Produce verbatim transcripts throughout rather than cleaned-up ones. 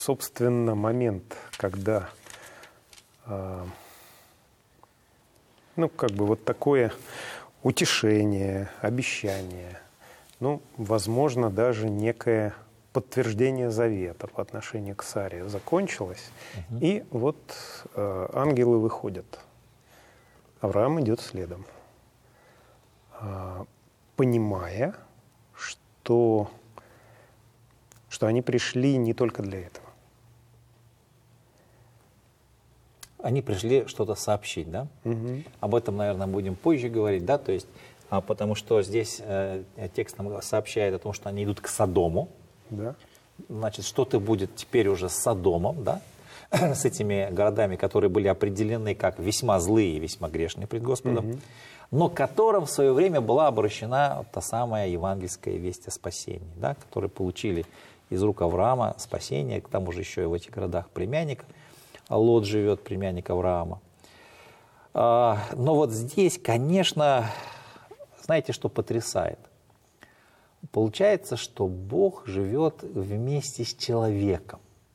Собственно, момент, когда, э, ну, как бы вот такое утешение, обещание, ну, возможно, даже некое подтверждение завета по отношению к Саре закончилось, угу. И вот э, ангелы выходят. Авраам идет следом, э, понимая, что, что они пришли не только для этого. Они пришли что-то сообщить, да? Угу. Об этом, наверное, будем позже говорить, да? То есть, а, потому что здесь э, текст нам сообщает о том, что они идут к Содому. Да. Значит, что-то будет теперь уже с Содомом, да? С этими городами, которые были определены как весьма злые и весьма грешные пред Господом, угу. Но которым в свое время была обращена та самая евангельская весть о спасении, да? Которые получили из рук Авраама спасение, к тому же еще и в этих городах племянник Лот живет, племянник Авраама. А, но вот здесь, конечно, знаете, что потрясает? Получается, что Бог живет вместе с человеком.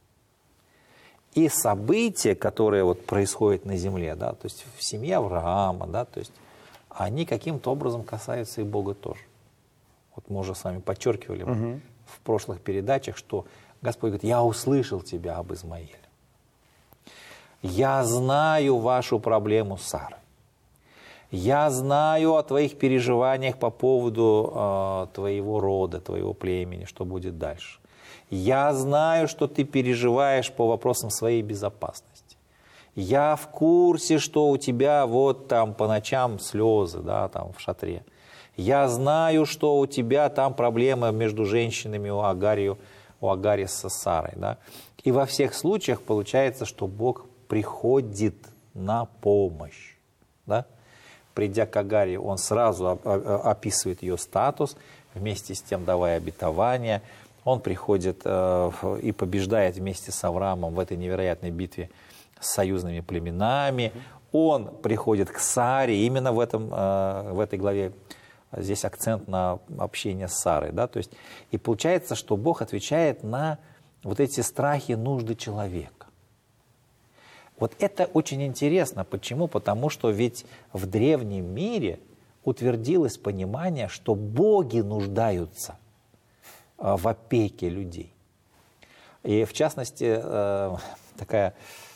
И события, которые вот происходят на земле, да, то есть в семье Авраама, да, то есть они каким-то образом касаются и Бога тоже. Вот мы уже с вами подчеркивали угу. в прошлых передачах, что Господь говорит: «Я услышал тебя об Измаиле. Я знаю вашу проблему, Сара. Я знаю о твоих переживаниях по поводу э, твоего рода, твоего племени, что будет дальше. Я знаю, что ты переживаешь по вопросам своей безопасности. Я в курсе, что у тебя вот там по ночам слезы, да, там в шатре. Я знаю, что у тебя там проблемы между женщинами у Агарии, у Агари со Сарой. Да. И во всех случаях получается, что Бог приходит на помощь. Да? Придя к Агаре, он сразу описывает ее статус, вместе с тем давая обетование. Он приходит э, и побеждает вместе с Авраамом в этой невероятной битве с союзными племенами. Он приходит к Саре, именно в, этом, э, в этой главе здесь акцент на общение с Сарой. Да? То есть, и получается, что Бог отвечает на вот эти страхи, нужды человека. Вот это очень интересно. Почему? Потому что ведь в древнем мире утвердилось понимание, что боги нуждаются в опеке людей. И в частности, такая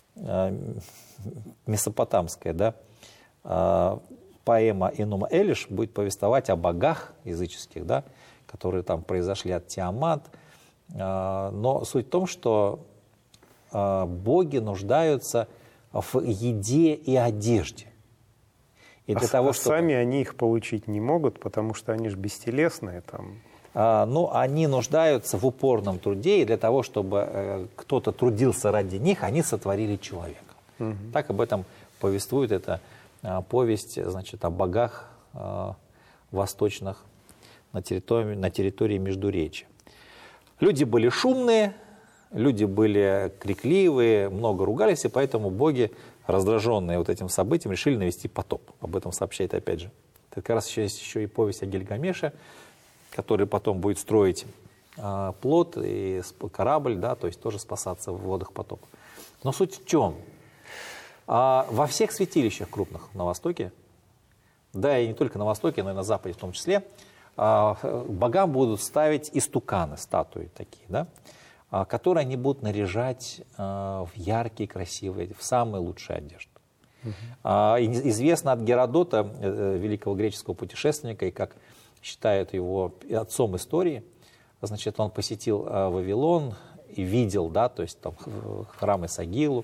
месопотамская, да, поэма Энума Элиш будет повествовать о богах языческих, да, которые там произошли от Тиамат. Но суть в том, что боги нуждаются в еде и одежде. И для а того, а чтобы... сами они их получить не могут, потому что они же бестелесные. Там. А, ну, они нуждаются в упорном труде, и для того, чтобы э, кто-то трудился ради них, они сотворили человека. Угу. Так об этом повествует эта э, повесть, значит, о богах э, восточных на территории, на территории Междуречия. Люди были шумные, люди были крикливые, много ругались, и поэтому боги, раздраженные вот этим событием, решили навести потоп. Об этом сообщает опять же. Это как раз еще есть еще и повесть о Гильгамеше, который потом будет строить э, плот и корабль, да, то есть тоже спасаться в водах потопа. Но суть в чем? А, во всех святилищах крупных на Востоке, да и не только на Востоке, но и на Западе в том числе, богам будут ставить истуканы, статуи такие, да, которые они будут наряжать в яркие, красивые, в самые лучшие одежды. Uh-huh. Известно от Геродота, великого греческого путешественника, и как считают его отцом истории, значит, он посетил Вавилон и видел, да, то есть там храм Исагилу,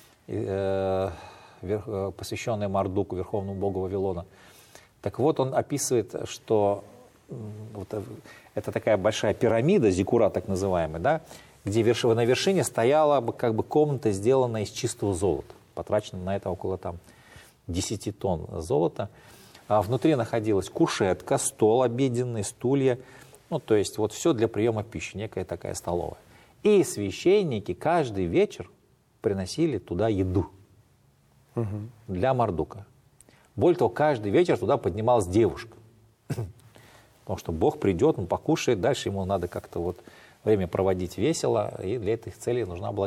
посвященный Мардуку, верховному богу Вавилона. Так вот, он описывает, что вот это такая большая пирамида, зиккурат так называемый, да, где на вершине стояла как бы комната, сделанная из чистого золота. Потрачено на это около там, десяти тонн золота. А внутри находилась кушетка, стол обеденный, стулья. Ну, то есть вот все для приема пищи, некая такая столовая. И священники каждый вечер приносили туда еду угу. для Мардука. Более того, каждый вечер туда поднималась девушка. Потому что Бог придет, он покушает, дальше ему надо как-то вот время проводить весело, и для этих целей нужна была